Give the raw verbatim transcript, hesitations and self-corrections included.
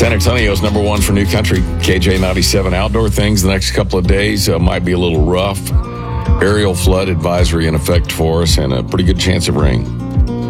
San Antonio's number one for new country. K J ninety-seven outdoor things the next couple of days uh, might be a little rough. Aerial flood advisory in effect for us and a pretty good chance of rain.